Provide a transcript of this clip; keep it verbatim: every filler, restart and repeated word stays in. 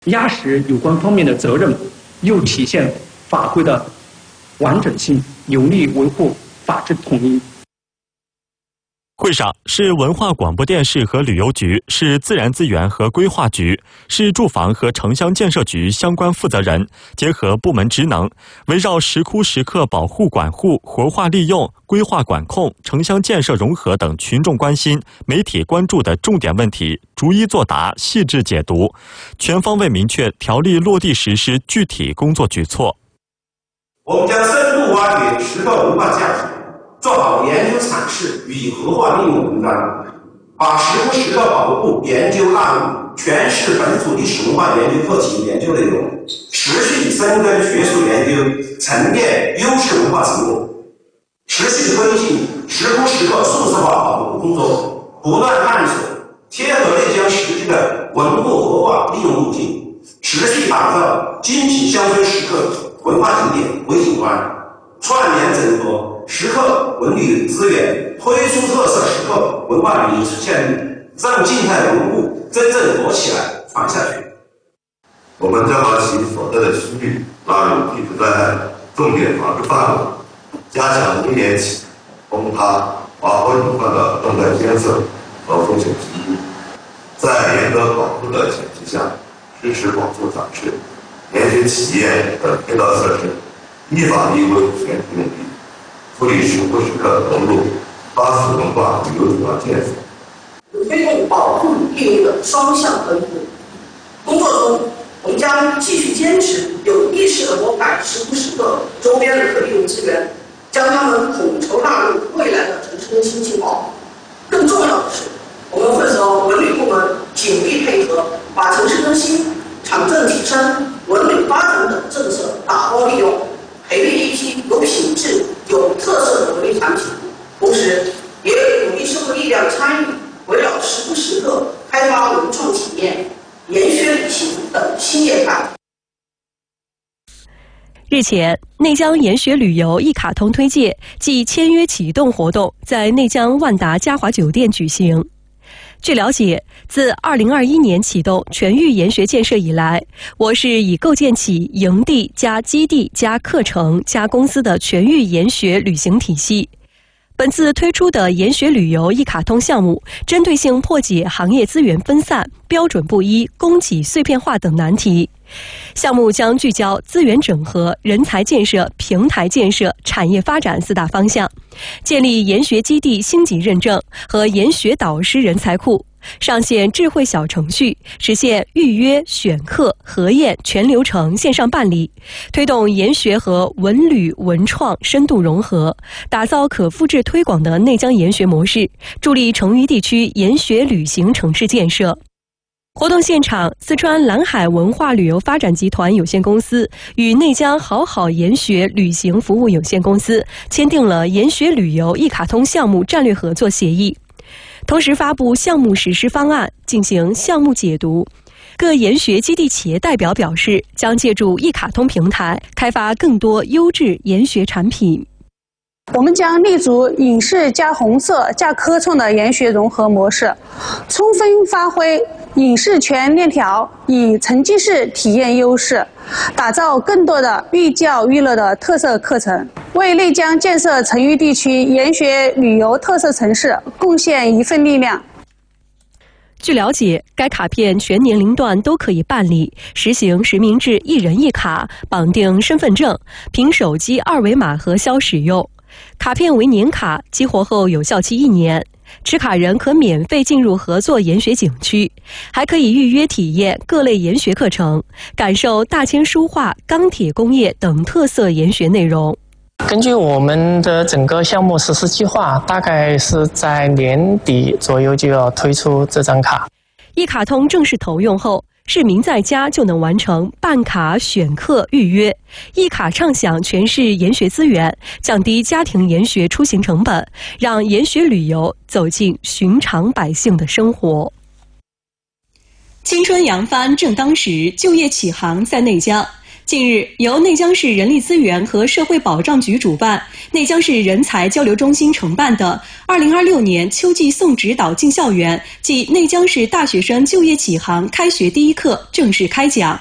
压实有关方面的责任，又体现法规的完整性，有力维护法治统一。 会上，市文化广播电视和旅游局、市自然资源和规划局、市住房和城乡建设局相关负责人结合部门职能，围绕石窟石刻保护管护、活化利用、规划管控、城乡建设融合等群众关心、媒体关注的重点问题，逐一作答、细致解读，全方位明确条例落地实施具体工作举措。 我们将深度挖掘石刻文化价值，做好研究阐释与活化利用文章，把石窟石刻保护研究纳入全市本土历史文化研究课题研究内容，持续深耕学术研究，沉淀优质文化成果，持续推进石窟石刻数字化保护工作，不断探索贴合内江实际的文物活化利用路径，持续打造精品乡村石刻文化景点微景观，串联整合石刻文旅资源，推出特色石刻文化旅游线路，让静态文物真正活起来、传下去。 我们将把其所在的区域纳入地质灾害重点防治范围，加强明年起崩塌、滑坡隐患的动态监测和风险评估，在严格保护的前提下，支持保护展示、研学企业的配套设施，依法依规全体用地，处理石窟石刻融入巴蜀文化旅游主要建设。 推动保护利用的双向奔赴工作中，我们将继续坚持有意识地谋改石窟石刻周边的可利用资源，将它们统筹纳入未来的城市更新计划。更重要的是，我们会和文旅部门紧密配合，把城市更新、场镇提升、文旅发展等政策打包利用，培育一批有品质、有特色的文旅产品。同时，也鼓励社会力量参与，围绕石窟石刻开发文创体验、研学旅行等新业态。 日前，内江研学旅游一卡通推介暨签约启动活动在内江万达嘉华酒店举行。据了解，自二零二一年启动全域研学建设以来，我市已构建起营地加基地加课程加公司的全域研学旅行体系。本次推出的研学旅游一卡通项目，针对性破解行业资源分散、标准不一、供给碎片化等难题。项目将聚焦资源整合、人才建设、平台建设、产业发展四大方向，建立研学基地星级认证和研学导师人才库，上线智慧小程序，实现预约、选课、核验全流程线上办理，推动研学和文旅文创深度融合，打造可复制推广的内江研学模式，助力成渝地区研学旅行城市建设。活动现场，四川蓝海文化旅游发展集团有限公司与内江好好研学旅行服务有限公司签订了研学旅游一卡通项目战略合作协议，同时发布项目实施方案，进行项目解读。各研学基地企业代表表示，将借助一卡通平台开发更多优质研学产品。 我们将立足影视加红色加科创的研学融合模式，充分发挥影视全链条，以沉浸式体验优势，打造更多的寓教于乐的特色课程，为内江建设成渝地区研学旅游特色城市贡献一份力量。 据了解，该卡片全年龄段都可以办理，实行实名制一人一卡，绑定身份证，凭手机二维码核销使用。卡片为年卡，激活后有效期一年，持卡人可免费进入合作研学景区，还可以预约体验各类研学课程，感受大千书画、钢铁工业等特色研学内容。 根据我们的整个项目实施计划，大概是在年底左右就要推出这张卡。 一卡通正式投用后，市民在家就能完成办卡、选课、预约，一卡畅享全市研学资源，降低家庭研学出行成本，让研学旅游走进寻常百姓的生活。青春扬帆正当时，就业起航在内江。 近日，由内江市人力资源和社会保障局主办、内江市人才交流中心承办的二零二六年秋季送指导进校园暨内江市大学生就业启航开学第一课正式开讲。